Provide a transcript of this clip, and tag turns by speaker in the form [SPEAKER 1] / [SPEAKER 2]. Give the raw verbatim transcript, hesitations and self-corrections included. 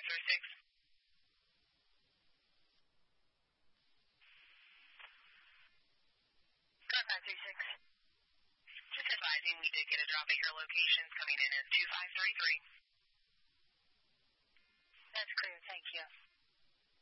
[SPEAKER 1] three six. Car five three six. Just advising, we did get a drop at your locations coming in as two five three three. That's clear, thank you.